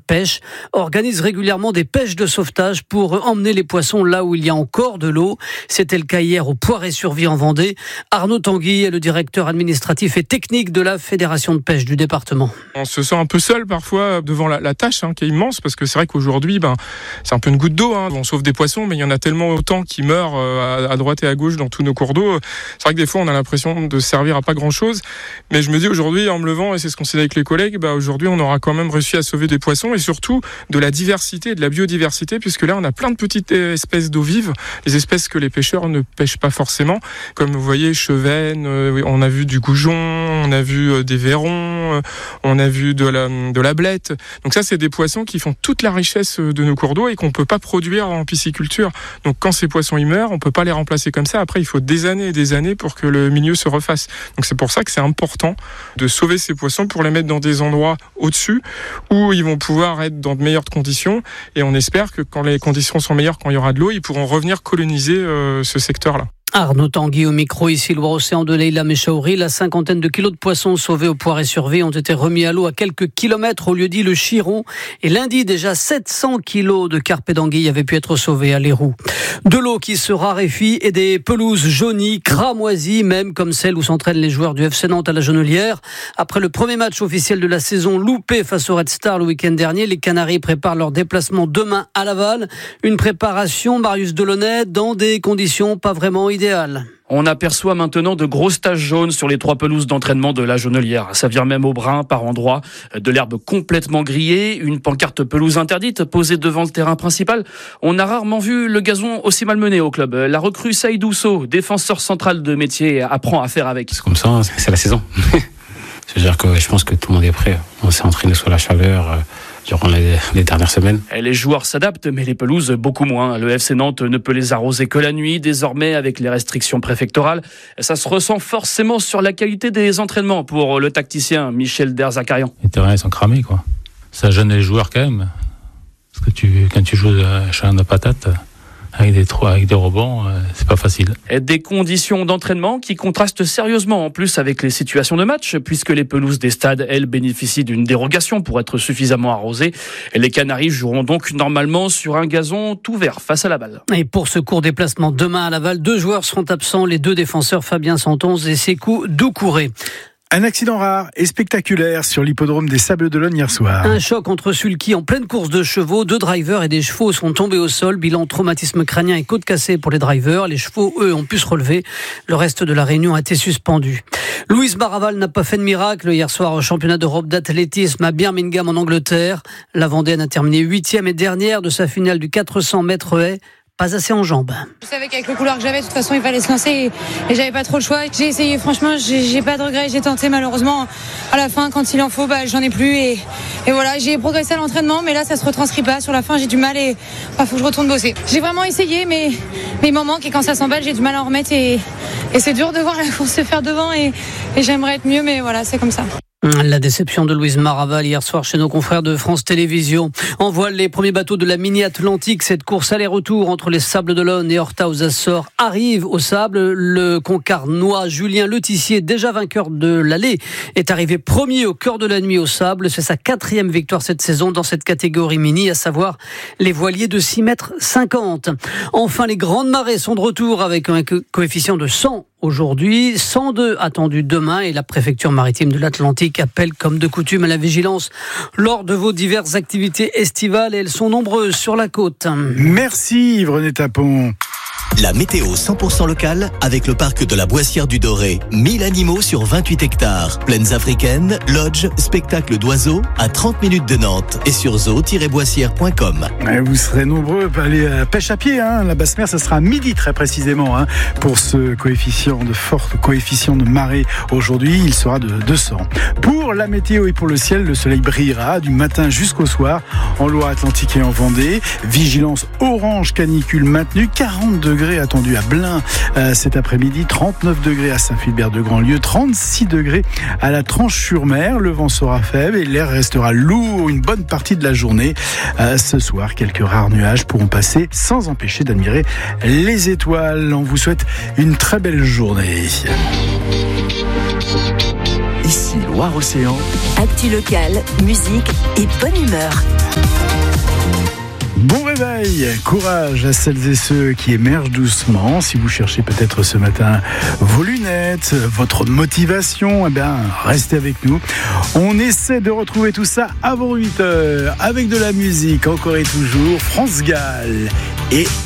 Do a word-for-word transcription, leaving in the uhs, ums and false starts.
Pêche organise régulièrement des pêches de sauvetage pour emmener les poissons là où il y a encore de l'eau. C'était le cas hier au Poiré-sur-Vie en Vendée. Arnaud Tanguy est le directeur administratif et technique de la Fédération de pêche du département. On se sent un peu seul parfois devant la, la tâche hein, qui est immense, parce que c'est vrai qu'aujourd'hui ben, c'est un peu une goutte d'eau. Hein. On sauve des poissons, mais il y en a tellement autant qui meurent euh, à, à droite et à gauche dans tous nos cours d'eau. C'est vrai que des fois on a l'impression de servir à pas grand-chose. Mais je me dis aujourd'hui, en me levant, et c'est ce qu'on s'est dit avec les collègues, bah, aujourd'hui on aura quand même réussi à sauver des poissons et surtout de la diversité, de la biodiversité, puisque là on a plein de petites espèces d'eau vive, les espèces que les pêcheurs ne pêchent pas forcément. Comme vous voyez, chevennes, euh, on a vu du goujon, on a vu euh, des vairons, euh, on a vu de la, de la blette. Donc ça, c'est des poissons qui font toute la richesse de nos cours d'eau et qu'on peut pas produire en pisciculture. Donc quand ces poissons ils meurent, on peut pas les remplacer comme ça. Après, il faut des années et des années pour que le milieu se refasse. Donc c'est pour ça que c'est important de sauver ces poissons pour les mettre dans des endroits au-dessus où ils vont pouvoir être dans de meilleures conditions. Et on espère que quand les conditions sont meilleures, quand il y aura de l'eau, ils pourront revenir coloniser euh, ce secteur-là. Arnaud Tanguy au micro, ici Loire-Océan de Leïla Mechaouri. La cinquantaine de kilos de poissons sauvés au Poiré-sur-Vie ont été remis à l'eau à quelques kilomètres au lieu-dit le Chiron. Et lundi, déjà sept cents kilos de carpe et d'anguilles avaient pu être sauvés à l'Héroux. De l'eau qui se raréfie et des pelouses jaunies, cramoisies, même comme celle où s'entraînent les joueurs du F C Nantes à la Jonelière. Après le premier match officiel de la saison loupé face au Red Star le week-end dernier, les Canaries préparent leur déplacement demain à Laval. Une préparation, Marius Delaunay, dans des conditions pas vraiment idéales. On aperçoit maintenant de grosses taches jaunes sur les trois pelouses d'entraînement de la Jonelière. Ça vient même au brun par endroits, de l'herbe complètement grillée, une pancarte pelouse interdite posée devant le terrain principal. On a rarement vu le gazon aussi malmené au club. La recrue Saïd Ousso, défenseur central de métier, apprend à faire avec. C'est comme ça, c'est la saison. C'est-à-dire que je pense que tout le monde est prêt. On s'est entraîné sous la chaleur durant les, les dernières semaines. Et les joueurs s'adaptent, mais les pelouses beaucoup moins. Le F C Nantes ne peut les arroser que la nuit, désormais avec les restrictions préfectorales. Ça se ressent forcément sur la qualité des entraînements pour le tacticien Michel Derzakarian. Les terrains ils sont cramés, quoi. Ça gêne les joueurs quand même. Parce que tu, quand tu joues chez un de patate, avec des trous, avec des rebonds, euh, c'est pas facile. Et des conditions d'entraînement qui contrastent sérieusement en plus avec les situations de match, puisque les pelouses des stades, elles, bénéficient d'une dérogation pour être suffisamment arrosées. Et les Canaries joueront donc normalement sur un gazon tout vert face à la balle. Et pour ce court déplacement demain à Laval, deux joueurs seront absents, les deux défenseurs Fabien Santonze et Sékou Doucouré. Un accident rare et spectaculaire sur l'hippodrome des Sables-d'Olonne hier soir. Un choc entre sulky en pleine course de chevaux. Deux drivers et des chevaux sont tombés au sol. Bilan traumatisme crânien et côte cassée pour les drivers. Les chevaux, eux, ont pu se relever. Le reste de la réunion a été suspendu. Louise Maraval n'a pas fait de miracle hier soir au championnat d'Europe d'athlétisme à Birmingham en Angleterre. La Vendéenne a terminé huitième et dernière de sa finale du quatre cents mètres haies. Pas assez en jambes. Je savais qu'avec le couloir que j'avais, de toute façon, il fallait se lancer et, et j'avais pas trop le choix. J'ai essayé, franchement, j'ai, j'ai pas de regrets. J'ai tenté, malheureusement, à la fin, quand il en faut, bah, j'en ai plus. Et, et voilà, j'ai progressé à l'entraînement, mais là, ça se retranscrit pas. Sur la fin, j'ai du mal et bah, faut que je retourne bosser. J'ai vraiment essayé, mais, mais il m'en manque et quand ça s'emballe, j'ai du mal à en remettre et, et c'est dur de voir la course se faire devant et, et j'aimerais être mieux, mais voilà, c'est comme ça. La déception de Louise Maraval hier soir chez nos confrères de France Télévisions. En voile, les premiers bateaux de la mini-Atlantique. Cette course aller-retour entre les Sables-d'Olonne et Horta aux Açores arrive au Sable. Le Concarnois Julien Letissier, déjà vainqueur de l'allée, est arrivé premier au cœur de la nuit au Sable. C'est sa quatrième victoire cette saison dans cette catégorie mini, à savoir les voiliers de six mètres cinquante. Enfin, les grandes marées sont de retour avec un co- coefficient de cent. Aujourd'hui, cent deux attendus demain et la préfecture maritime de l'Atlantique appelle comme de coutume à la vigilance lors de vos diverses activités estivales et elles sont nombreuses sur la côte. Merci Yves-René Tapon. La météo cent pour cent locale avec le parc de la Boissière du Doré. mille animaux sur vingt-huit hectares. Plaines africaines, lodge, spectacle d'oiseaux à trente minutes de Nantes et sur zoo tiret boissière point com. Vous serez nombreux à aller à pêche à pied. Hein. La basse mer, ça sera à midi très précisément. Hein, pour ce coefficient de fort coefficient de marée aujourd'hui, il sera de deux cents. Pour la météo et pour le ciel, le soleil brillera du matin jusqu'au soir en Loire-Atlantique et en Vendée. Vigilance orange canicule maintenue, quarante degrés attendu à Blain euh, cet après-midi, trente-neuf degrés à Saint-Philbert-de-Grandlieu, trente-six degrés à la Tranche-sur-Mer. Le vent sera faible et l'air restera lourd une bonne partie de la journée. Euh, ce soir, quelques rares nuages pourront passer sans empêcher d'admirer les étoiles. On vous souhaite une très belle journée. Ici Loire-Océan. Actu locale, musique et bonne humeur. Bon réveil, courage à celles et ceux qui émergent doucement. Si vous cherchez peut-être ce matin vos lunettes, votre motivation, eh bien, restez avec nous. On essaie de retrouver tout ça avant huit heures avec de la musique, encore et toujours. France Gall et